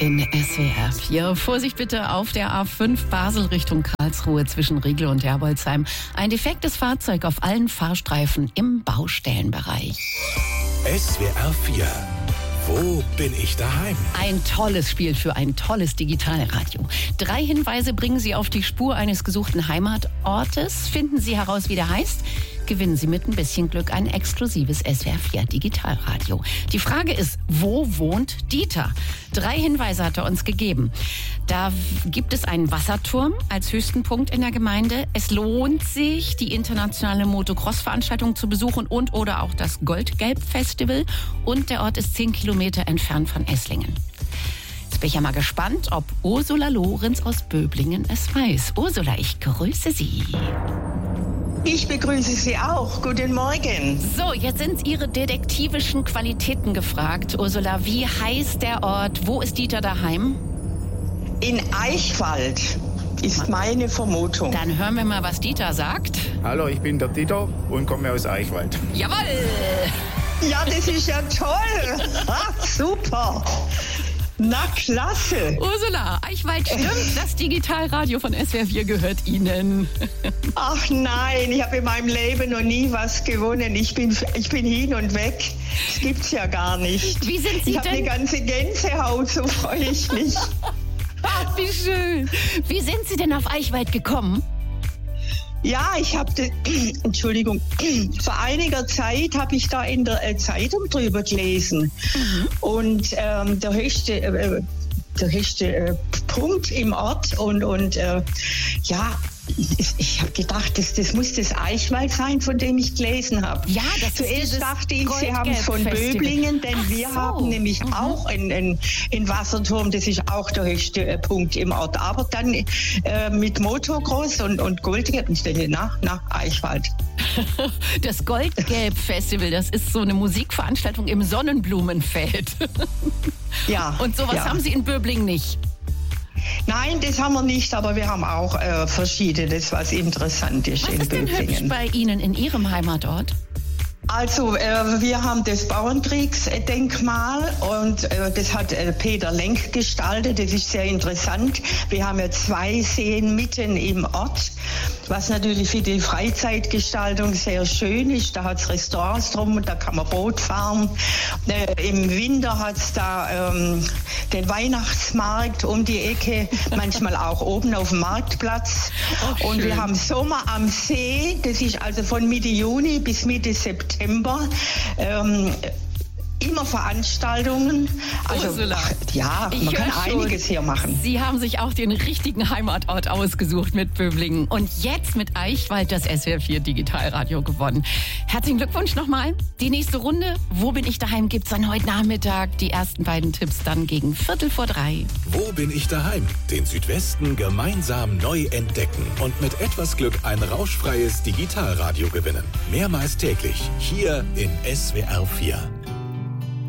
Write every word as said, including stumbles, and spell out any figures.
in S W R vier. Vorsicht bitte auf der A fünf Basel Richtung Karlsruhe zwischen Riegel und Herbolzheim. Ein defektes Fahrzeug auf allen Fahrstreifen im Baustellenbereich. S W R vier. Wo bin ich daheim? Ein tolles Spiel für ein tolles Digitalradio. Drei Hinweise bringen Sie auf die Spur eines gesuchten Heimatortes. Finden Sie heraus, wie der heißt. Gewinnen Sie mit ein bisschen Glück ein exklusives S W R vier Digitalradio. Die Frage ist, wo wohnt Dieter? Drei Hinweise hat er uns gegeben. Da gibt es einen Wasserturm als höchsten Punkt in der Gemeinde. Es lohnt sich, die internationale Motocross-Veranstaltung zu besuchen und oder auch das Goldgelb-Festival. Und der Ort ist zehn Kilometer entfernt von Esslingen. Jetzt bin ich ja mal gespannt, ob Ursula Lorenz aus Böblingen es weiß. Ursula, ich grüße Sie. Ich begrüße Sie auch. Guten Morgen. So, jetzt sind Ihre detektivischen Qualitäten gefragt. Ursula, wie heißt der Ort? Wo ist Dieter daheim? In Eichwald ist meine Vermutung. Dann hören wir mal, was Dieter sagt. Hallo, ich bin der Dieter und komme aus Eichwald. Jawohl! Ja, das ist ja toll. Ha, super. Na, klasse. Ursula, Eichwald stimmt. Das Digitalradio von S W R vier gehört Ihnen. Ach nein, ich habe in meinem Leben noch nie was gewonnen. Ich bin, ich bin hin und weg. Das gibt's ja gar nicht. Wie sind Sie ich habe denn? eine ganze Gänsehaut, so freue ich mich. Wie schön. Wie sind Sie denn auf Eichwald gekommen? Ja, ich habe, Entschuldigung, vor einiger Zeit habe ich da in der äh, Zeitung drüber gelesen. Mhm. Und ähm, der höchste, äh, der höchste äh, Punkt im Ort und, und äh, ja, ich, ich habe gedacht, das, das muss das Eichwald sein, von dem ich gelesen habe. Ja, das Zuerst ist dachte ich, Sie haben es von Goldgelb-Festival. Böblingen, denn Ach wir so. haben nämlich Mhm. auch einen, einen, einen Wasserturm, das ist auch der höchste äh, Punkt im Ort. Aber dann äh, mit Motocross und, und Goldgelb, ich denke, na, na, Eichwald. Das Goldgelb-Festival, das ist so eine Musikveranstaltung im Sonnenblumenfeld. Ja. Und sowas ja. haben Sie in Böblingen nicht? Nein, das haben wir nicht, aber wir haben auch äh, Verschiedenes, was interessant ist Was in ist denn hübsch Böblingen. bei Ihnen in Ihrem Heimatort? Also, äh, wir haben das Bauernkriegsdenkmal und äh, das hat äh, Peter Lenk gestaltet. Das ist sehr interessant. Wir haben ja zwei Seen mitten im Ort, was natürlich für die Freizeitgestaltung sehr schön ist. Da hat es Restaurants drum und da kann man Boot fahren. Äh, Im Winter hat es da ähm, den Weihnachtsmarkt um die Ecke, manchmal auch oben auf dem Marktplatz. Oh, und schön. wir haben Sommer am See, das ist also von Mitte Juni bis Mitte September. Ähm, immer Veranstaltungen. Also, Ursula, ach, ja, ich man kann hör schon, einiges hier machen. Sie haben sich auch den richtigen Heimatort ausgesucht mit Böblingen und jetzt mit Eichwald das S W R vier Digitalradio gewonnen. Herzlichen Glückwunsch nochmal. Die nächste Runde, Wo bin ich daheim, gibt's dann heute Nachmittag. Die ersten beiden Tipps dann gegen Viertel vor drei. Wo bin ich daheim? Den Südwesten gemeinsam neu entdecken und mit etwas Glück ein rauschfreies Digitalradio gewinnen. Mehrmals täglich hier in S W R vier.